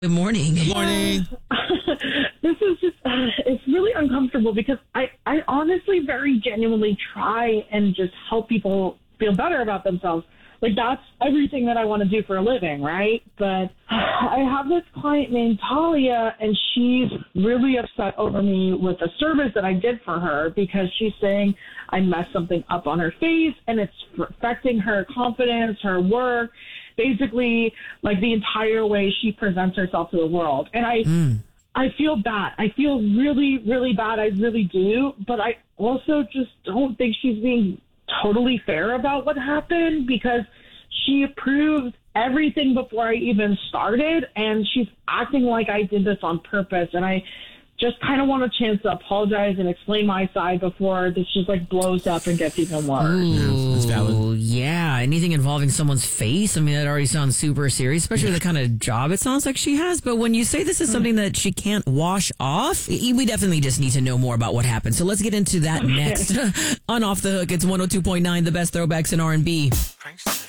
Good morning. Good morning. This is just, it's really uncomfortable because I honestly very genuinely try and just help people feel better about themselves. Like, that's everything that I want to do for a living, right? But I have this client named Talia, and she's really upset over me with a service that I did for her because she's saying I messed something up on her face, and it's affecting her confidence, her work, basically, like, the entire way she presents herself to the world. And I feel bad. I feel really, really bad. I really do. But I also just don't think she's being totally fair about what happened because she approved everything before I even started, and she's acting like I did this on purpose. And I just kind of want a chance to apologize and explain my side before this just like blows up and gets even worse. Ooh, that's valid. Yeah, anything involving someone's face, I mean, that already sounds super serious, especially the kind of job it sounds like she has. But when you say this is something that she can't wash off, we definitely just need to know more about what happened. So let's get into that next on Off the Hook. It's 102.9, the best throwbacks in R&B.